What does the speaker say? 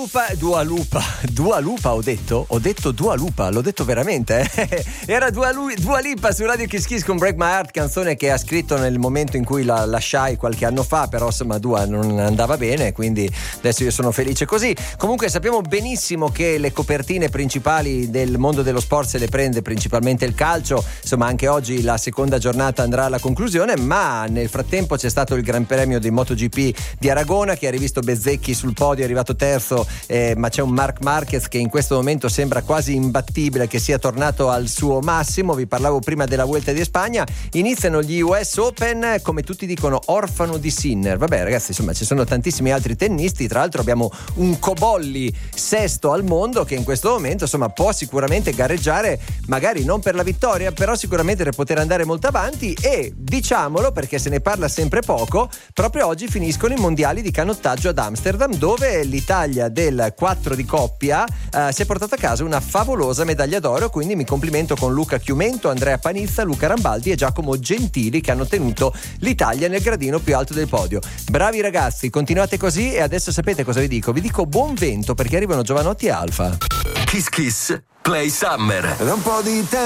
Dua Lipa ho detto Dua Lipa, l'ho detto veramente, Era Dua Lipa su Radio Kiss Kiss con Break My Heart, canzone che ha scritto nel momento in cui la lasciai qualche anno fa, però insomma Dua non andava bene, quindi adesso io sono felice così. Comunque sappiamo benissimo che le copertine principali del mondo dello sport se le prende principalmente il calcio, insomma anche oggi la seconda giornata andrà alla conclusione, ma nel frattempo c'è stato il Gran Premio di MotoGP di Aragona che ha rivisto Bezzecchi sul podio, è arrivato terzo, ma c'è un Marc Marquez che in questo momento sembra quasi imbattibile, che sia tornato al suo massimo. Vi parlavo prima della Vuelta di Spagna, iniziano gli US Open, come tutti dicono orfano di Sinner. Vabbè ragazzi, insomma ci sono tantissimi altri tennisti, tra l'altro abbiamo un Cobolli sesto al mondo che in questo momento insomma può sicuramente gareggiare, magari non per la vittoria, però sicuramente per poter andare molto avanti. E diciamolo perché se ne parla sempre poco, proprio oggi finiscono i mondiali di canottaggio ad Amsterdam, dove l'Italia del 4 di coppia si è portata a casa una favolosa medaglia d'oro, quindi mi complimento con Luca Chiumento, Andrea Panizza, Luca Rambaldi e Giacomo Gentili che hanno tenuto l'Italia nel gradino più alto del podio. Bravi ragazzi, continuate così. E adesso sapete cosa vi dico? Vi dico buon vento perché arrivano Giovanotti e Alfa. Kiss Kiss Play Summer. Da un po' di tempo